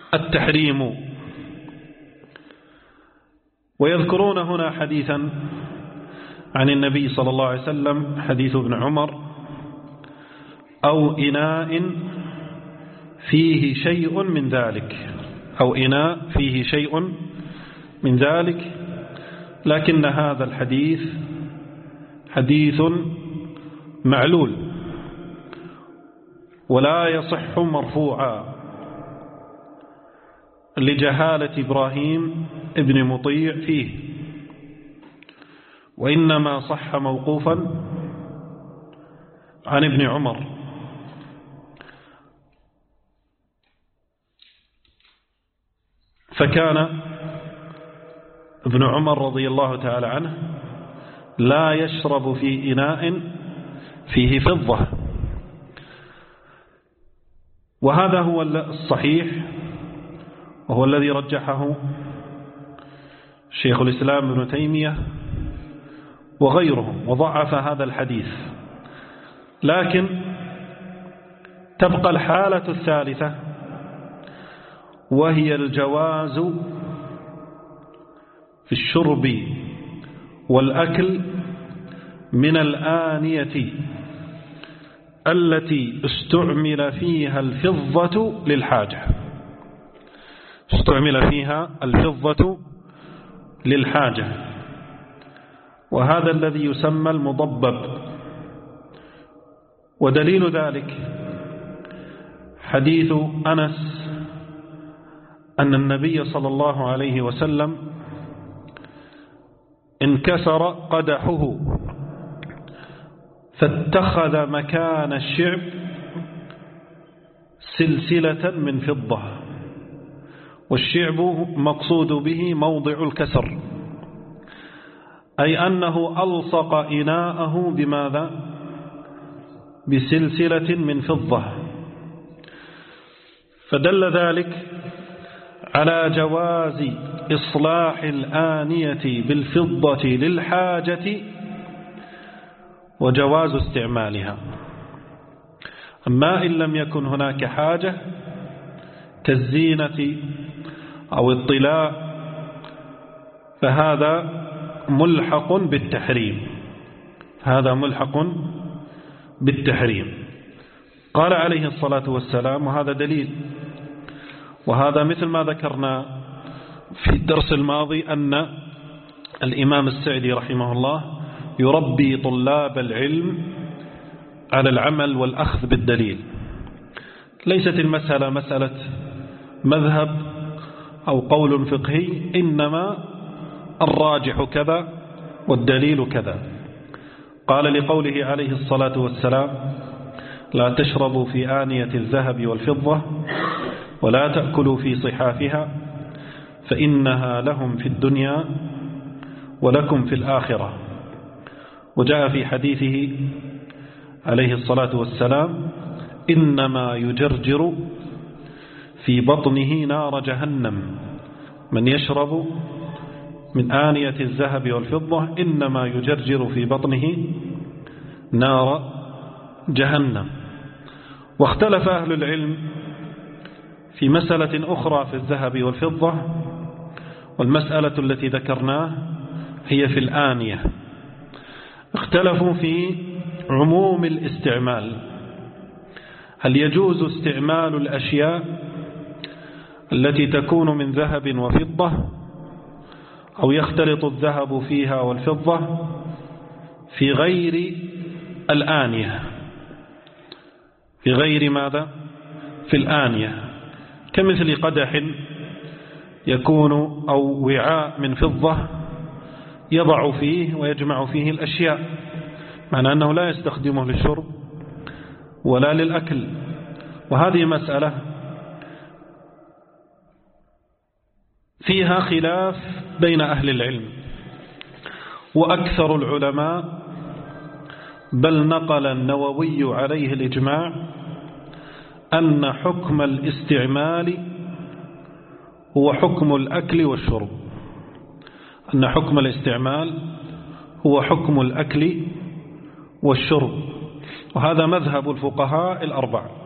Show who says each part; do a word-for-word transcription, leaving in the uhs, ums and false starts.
Speaker 1: التحريم. ويذكرون هنا حديثا عن النبي صلى الله عليه وسلم، حديث ابن عمر: أو إناء فيه شيء من ذلك، أو إناء فيه شيء من ذلك. لكن هذا الحديث حديث معلول ولا يصح مرفوعا لجهالة إبراهيم ابن مطيع فيه، وإنما صح موقوفا عن ابن عمر. فكان ابن عمر رضي الله تعالى عنه لا يشرب في إناء فيه فضة، وهذا هو الصحيح، وهو الذي رجحه شيخ الإسلام ابن تيمية وغيرهم، وضعف هذا الحديث. لكن تبقى الحالة الثالثة، وهي الجواز في الشرب والأكل من الآنية التي استعمل فيها الفضة للحاجة، استعمل فيها الفضة للحاجة، وهذا الذي يسمى المضبب. ودليل ذلك حديث أنس أن النبي صلى الله عليه وسلم انكسر قدحه فاتخذ مكان الشعب سلسلة من فضة، والشعب مقصود به موضع الكسر، أي أنه ألصق إناءه بماذا؟ بسلسلة من فضة. فدل ذلك على جواز إصلاح الآنية بالفضة للحاجة وجواز استعمالها. أما إن لم يكن هناك حاجة كالزينة أو الطلاء فهذا ملحق بالتحريم، هذا ملحق بالتحريم. قال عليه الصلاة والسلام، وهذا دليل، وهذا مثل ما ذكرنا في الدرس الماضي أن الإمام السعدي رحمه الله يربي طلاب العلم على العمل والأخذ بالدليل. ليست المسألة مسألة مذهب أو قول فقهي، إنما الراجح كذا والدليل كذا. قال لقوله عليه الصلاة والسلام: لا تشربوا في آنية الذهب والفضة ولا تأكلوا في صحافها فإنها لهم في الدنيا ولكم في الآخرة. وجاء في حديثه عليه الصلاة والسلام: إنما يجرجر في بطنه نار جهنم من يشرب من آنية الذهب والفضة، إنما يجرجر في بطنه نار جهنم. واختلف أهل العلم في مسألة أخرى في الذهب والفضة، والمسألة التي ذكرناه هي في الآنية. اختلفوا في عموم الاستعمال، هل يجوز استعمال الأشياء التي تكون من ذهب وفضة، أو يختلط الذهب فيها والفضة في غير الآنية، في غير ماذا؟ في الآنية، كمثل قدح يكون أو وعاء من فضة يضع فيه ويجمع فيه الأشياء، معنى أنه لا يستخدمه للشرب ولا للأكل. وهذه مسألة فيها خلاف بين أهل العلم، وأكثر العلماء بل نقل النووي عليه الإجماع أن حكم الاستعمال هو حكم الأكل والشرب، أن حكم الاستعمال هو حكم الأكل والشرب. وهذا مذهب الفقهاء الأربعة.